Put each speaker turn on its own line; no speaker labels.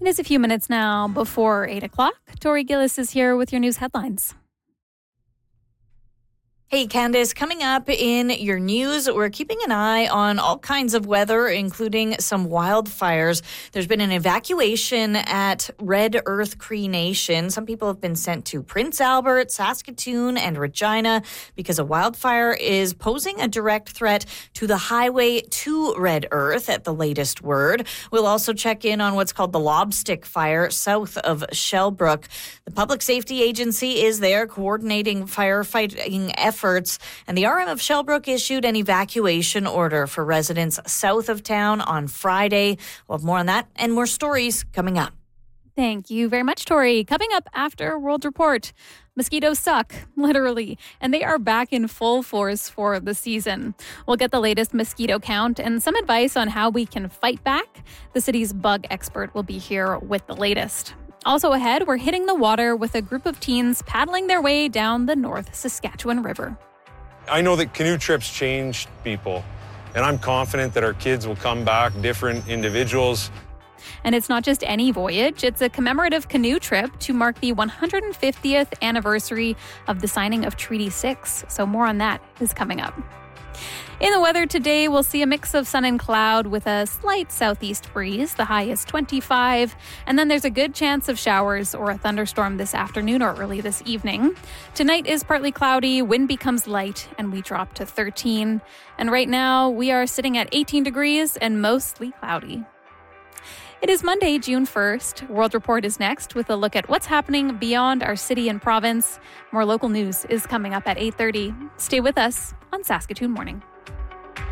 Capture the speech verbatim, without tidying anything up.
It is a few minutes now before eight o'clock. Tori Gillis is here with your news headlines.
Hey, Candace, coming up in your news, we're keeping an eye on all kinds of weather, including some wildfires. There's been an evacuation at Red Earth Cree Nation. Some people have been sent to Prince Albert, Saskatoon, and Regina because a wildfire is posing a direct threat to the highway to Red Earth at the latest word. We'll also check in on what's called the Lobstick Fire south of Shellbrook. The Public Safety Agency is there coordinating firefighting efforts. And the R M of Shellbrook issued an evacuation order for residents south of town on Friday. We'll have more on that and more stories coming up.
Thank you very much, Tori. Coming up after World Report, mosquitoes suck, literally, and they are back in full force for the season. We'll get the latest mosquito count and some advice on how we can fight back. The city's bug expert will be here with the latest. Also ahead, we're hitting the water with a group of teens paddling their way down the North Saskatchewan River.
I know that canoe trips change people, and I'm confident that our kids will come back different individuals.
And it's not just any voyage, it's a commemorative canoe trip to mark the one hundred fiftieth anniversary of the signing of Treaty six. So more on that is coming up. In the weather today, we'll see a mix of sun and cloud with a slight southeast breeze. The high is twenty-five. And then there's a good chance of showers or a thunderstorm this afternoon or early this evening. Tonight is partly cloudy, wind becomes light, and we drop to thirteen. And right now, we are sitting at eighteen degrees and mostly cloudy. It is Monday, June first. World Report is next with a look at what's happening beyond our city and province. More local news is coming up at eight thirty. Stay with us on Saskatoon Morning.